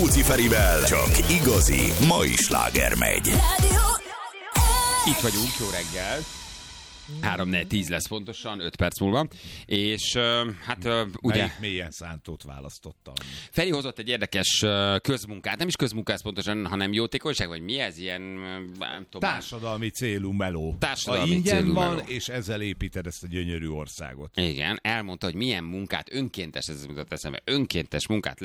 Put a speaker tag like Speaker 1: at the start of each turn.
Speaker 1: Rádió Ferivel csak igazi mai sláger megy.
Speaker 2: Itt vagyunk, jó reggel. 3-4-10 lesz pontosan, 5 perc múlva. És hát ugye...
Speaker 3: Melyik mélyen szántót választottam?
Speaker 2: Feri hozott egy érdekes közmunkát, nem is közmunkát pontosan, hanem jótékonyság, vagy mi ez? Ilyen, nem tudom.
Speaker 3: Társadalmi célú meló.
Speaker 2: Társadalmi
Speaker 3: ingyen
Speaker 2: célú
Speaker 3: van,
Speaker 2: meló.
Speaker 3: és ezzel építed ezt a gyönyörű országot.
Speaker 2: Igen, elmondta, hogy milyen munkát, önkéntes, ez jutott eszembe, önkéntes munkát